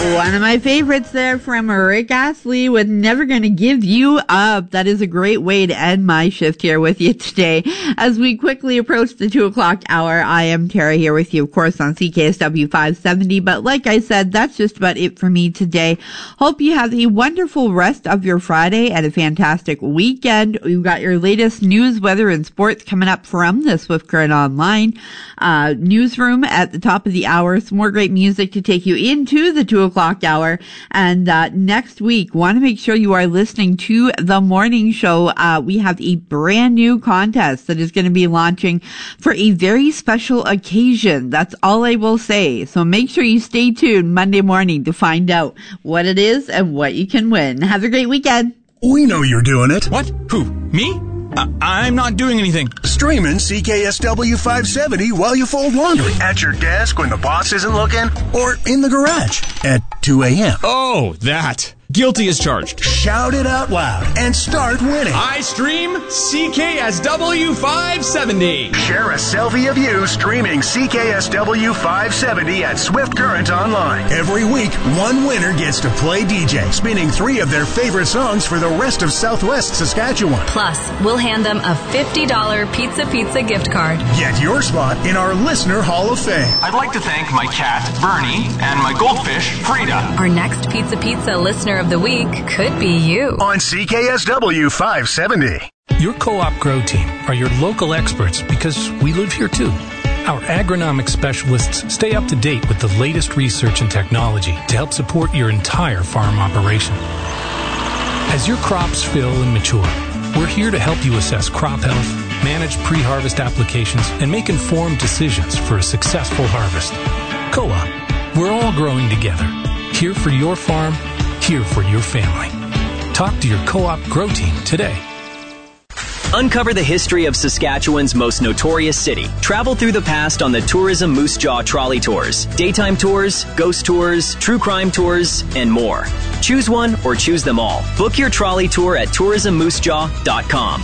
One of my favorites there from Rick Astley with Never Gonna Give You Up. That is a great way to end my shift here with you today. As we quickly approach the 2 o'clock hour, I am Tara here with you, of course, on CKSW 570. But like I said, that's just about it for me today. Hope you have a wonderful rest of your Friday and a fantastic weekend. We've got your latest news, weather, and sports coming up from the Swift Current Online newsroom at the top of the hour. Some more great music to take you into the 2 o'clock hour. And next week, want to make sure you are listening to the morning show. We have a brand new contest that is going to be launching for a very special occasion. That's all I will say. So make sure you stay tuned Monday morning to find out what it is and what you can win. Have a great weekend. We know you're doing it. What? Who? Me? I'm not doing anything. Streaming CKSW 570 while you fold laundry. At your desk when the boss isn't looking. Or in the garage at 2 a.m. Oh, that. Guilty as charged. Shout it out loud and start winning. I stream CKSW 570. Share a selfie of you streaming CKSW 570 at Swift Current Online. Every week, one winner gets to play DJ, spinning 3 of their favorite songs for the rest of Southwest Saskatchewan. Plus, we'll hand them a $50 Pizza gift card. Get your spot in our Listener Hall of Fame. I'd like to thank my cat, Bernie, and my goldfish, Frida. Our next Pizza listener of the week could be you. On CKSW 570. Your Co-op Grow team are your local experts because we live here too. Our agronomic specialists stay up to date with the latest research and technology to help support your entire farm operation. As your crops fill and mature, we're here to help you assess crop health, manage pre-harvest applications, and make informed decisions for a successful harvest. Co-op, we're all growing together. Here for your farm, here for your family. Talk to your Co-op Grow team today. Uncover the history of Saskatchewan's most notorious city. Travel through the past on the Tourism Moose Jaw Trolley Tours. Daytime tours, ghost tours, true crime tours, and more. Choose one or choose them all. Book your trolley tour at tourismmoosejaw.com.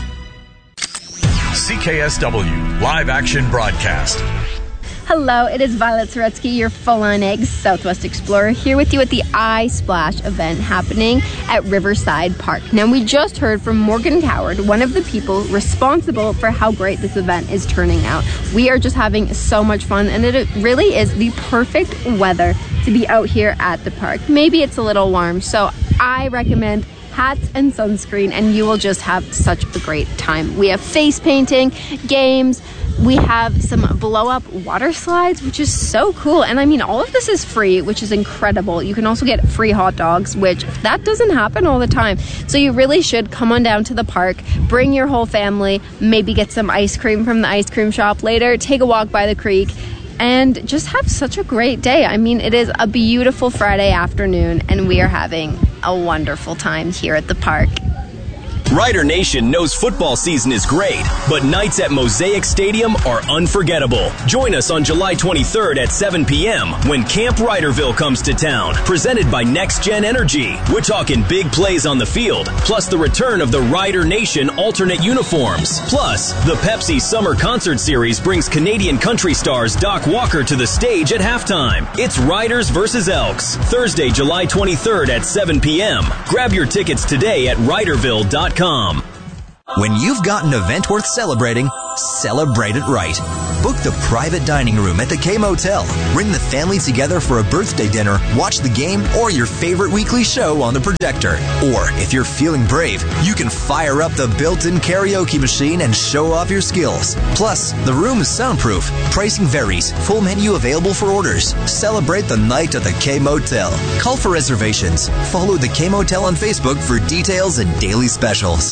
CKSW Live Action Broadcast. Hello, it is Violet Soretsky, your full-on eggs Southwest Explorer, here with you at the iSplash event happening at Riverside Park. Now, we just heard from Morgan Coward, one of the people responsible for how great this event is turning out. We are just having so much fun, and it really is the perfect weather to be out here at the park. Maybe it's a little warm, so I recommend hats and sunscreen, and you will just have such a great time. We have face painting, games, we have some blow-up water slides, which is so cool. And I mean, all of this is free, which is incredible. You can also get free hot dogs, which that doesn't happen all the time. So you really should come on down to the park, bring your whole family, maybe get some ice cream from the ice cream shop later, take a walk by the creek, and just have such a great day. I mean, it is a beautiful Friday afternoon, and we are having a wonderful time here at the park. Rider Nation knows football season is great, but nights at Mosaic Stadium are unforgettable. Join us on July 23rd at 7 p.m. when Camp Riderville comes to town, presented by Next Gen Energy. We're talking big plays on the field, plus the return of the Rider Nation alternate uniforms. Plus, the Pepsi Summer Concert Series brings Canadian country stars Doc Walker to the stage at halftime. It's Riders versus Elks, Thursday, July 23rd at 7 p.m. Grab your tickets today at riderville.com. When you've got an event worth celebrating, celebrate it right. Book the private dining room at the K Motel. Bring the family together for a birthday dinner, watch the game, or your favorite weekly show on the projector. Or, if you're feeling brave, you can fire up the built-in karaoke machine and show off your skills. Plus, the room is soundproof. Pricing varies. Full menu available for orders. Celebrate the night at the K Motel. Call for reservations. Follow the K Motel on Facebook for details and daily specials.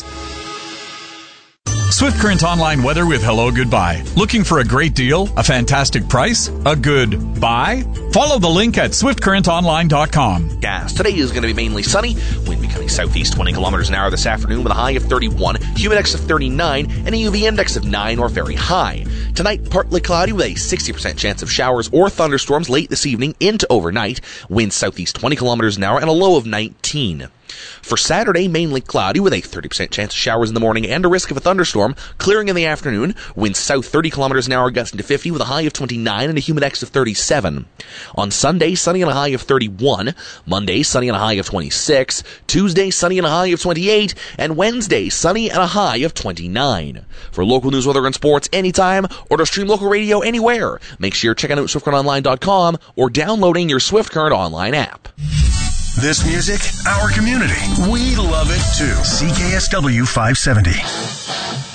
Swift Current Online weather with Hello Goodbye. Looking for a great deal? A fantastic price? A good buy? Follow the link at swiftcurrentonline.com. Gas. Today is going to be mainly sunny. Wind becoming southeast 20 kilometers an hour this afternoon with a high of 31, humid index of 39, and a UV index of 9 or very high. Tonight, partly cloudy with a 60% chance of showers or thunderstorms late this evening into overnight. Winds southeast 20 kilometers an hour and a low of 19. For Saturday, mainly cloudy with a 30% chance of showers in the morning and a risk of a thunderstorm, clearing in the afternoon, winds south 30 kilometers an hour gusting to 50 with a high of 29 and a humid index of 37. On Sunday, sunny and a high of 31. Monday, sunny and a high of 26. Tuesday, sunny and a high of 28. And Wednesday, sunny and a high of 29. For local news, weather, and sports anytime, or to stream local radio anywhere, make sure you're checking out SwiftCurrentOnline.com or downloading your Swift Current Online app. This music, our community. We love it too. CKSW 570.